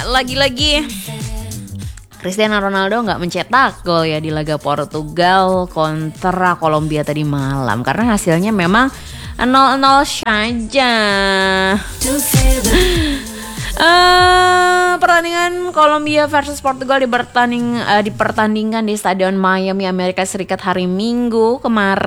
lagi-lagi Cristiano Ronaldo nggak mencetak gol ya di laga Portugal kontra Kolombia tadi malam karena hasilnya memang 0-0 saja. Pertandingan Kolombia versus Portugal dipertandingkan di Stadion Miami, Amerika Serikat hari Minggu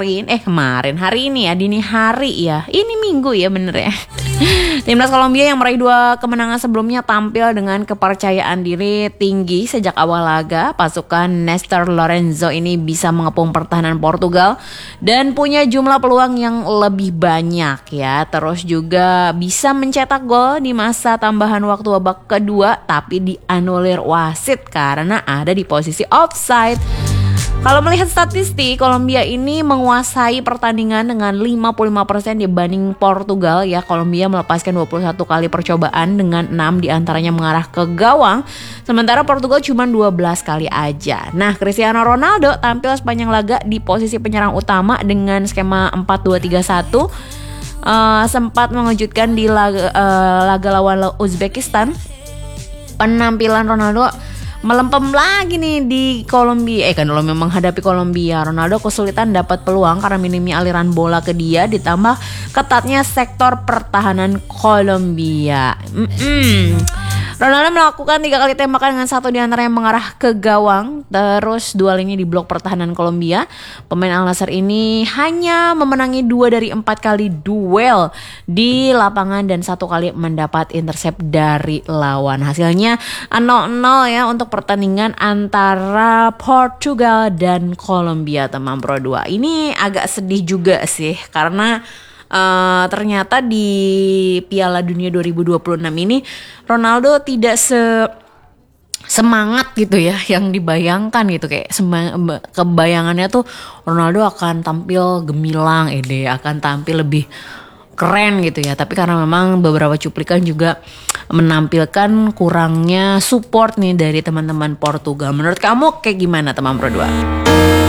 hari ini ya, dini hari ya. Ini Minggu ya bener ya. Timnas Kolombia yang meraih 2 kemenangan sebelumnya tampil dengan kepercayaan diri tinggi sejak awal laga. Pasukan Nestor Lorenzo ini bisa mengepung pertahanan Portugal dan punya jumlah peluang yang lebih banyak ya. Terus juga bisa mencetak gol di masa tambahan waktu babak kedua tapi dianulir wasit karena ada di posisi offside. Kalau melihat statistik, Kolombia ini menguasai pertandingan dengan 55% dibanding Portugal ya. Kolombia melepaskan 21 kali percobaan dengan 6 diantaranya mengarah ke gawang. Sementara Portugal cuma 12 kali aja. Nah, Cristiano Ronaldo tampil sepanjang laga di posisi penyerang utama dengan skema 4-2-3-1. Sempat mengejutkan di laga lawan Uzbekistan. Penampilan Ronaldo melempem lagi nih di Kolombia. Kalau memang menghadapi Kolombia, Ronaldo kesulitan dapat peluang karena minimnya aliran bola ke dia ditambah ketatnya sektor pertahanan Kolombia. Ronaldo melakukan 3 kali tembakan dengan 1 diantaranya mengarah ke gawang. Terus 2 lainnya di blok pertahanan Kolombia. Pemain Al Nassr ini hanya memenangi 2 dari 4 kali duel di lapangan dan 1 kali mendapat intercept dari lawan. Hasilnya 0-0 ya untuk pertandingan antara Portugal dan Kolombia teman Pro 2. Ini agak sedih juga sih karena ternyata di Piala Dunia 2026 ini Ronaldo tidak semangat gitu ya yang dibayangkan gitu. Kayak kebayangannya tuh Ronaldo akan tampil gemilang, akan tampil lebih keren gitu ya. Tapi karena memang beberapa cuplikan juga menampilkan kurangnya support nih dari teman-teman Portugal. Menurut kamu kayak gimana teman Pro 2?